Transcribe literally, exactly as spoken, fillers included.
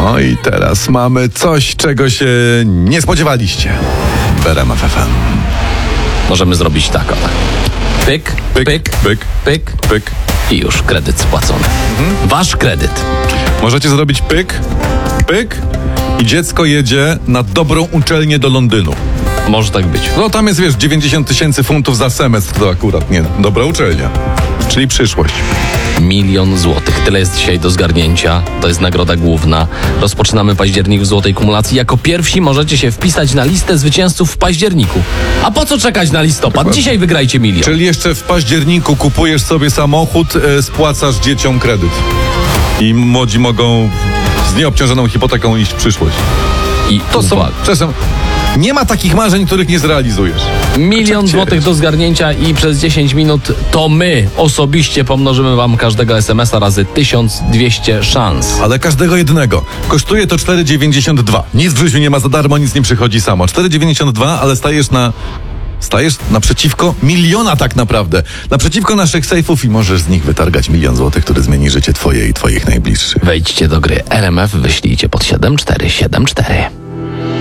No i teraz mamy coś, czego się nie spodziewaliście w R M F F M. Możemy zrobić tak, o. Pyk, pyk, pyk, pyk, pyk, pyk. i już kredyt spłacony. Mhm. Wasz kredyt. Możecie zrobić pyk, pyk i dziecko jedzie na dobrą uczelnię do Londynu. Może tak być. No tam jest, wiesz, dziewięćdziesiąt tysięcy funtów za semestr, to akurat nie, dobra uczelnia. Czyli przyszłość. Milion złotych. Tyle jest dzisiaj do zgarnięcia. To jest nagroda główna. Rozpoczynamy październik w złotej kumulacji. Jako pierwsi możecie się wpisać na listę zwycięzców w październiku. A po co czekać na listopad? Dokładnie. Dzisiaj wygrajcie milion. Czyli jeszcze w październiku kupujesz sobie samochód, e, spłacasz dzieciom kredyt. I młodzi mogą z nieobciążoną hipoteką iść w przyszłość. I To są, uwaga. czasem, nie ma takich marzeń, których nie zrealizujesz. Milion Trzeba złotych cię- do zgarnięcia i przez dziesięć minut to my osobiście pomnożymy wam każdego es em es a razy tysiąc dwieście szans. Ale każdego jednego. Kosztuje to cztery dziewięćdziesiąt dwa. Nic w życiu nie ma za darmo, nic nie przychodzi samo. cztery dziewięćdziesiąt dwa, ale stajesz na... Stajesz naprzeciwko miliona tak naprawdę. Naprzeciwko naszych sejfów i możesz z nich wytargać milion złotych, który zmieni życie twoje i twoich najbliższych. Wejdźcie do gry R M F, wyślijcie pod siedem cztery siedem cztery.